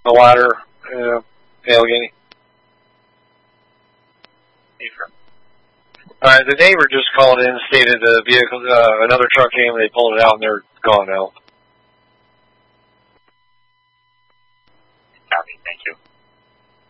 the ladder, Allegheny. Alright, the neighbor just called in and stated the vehicle, another truck came, they pulled it out and they're gone now. Copy, thank you.